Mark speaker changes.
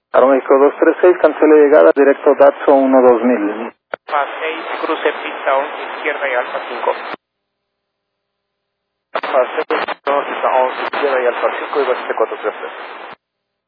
Speaker 1: Aeroméxico 236, cancele llegada, directo Datsun 12000.
Speaker 2: Alfa 6, cruce pista 11, izquierda y Alfa 5.
Speaker 3: Alfa 6, 11, izquierda y Alfa 5 y 2433.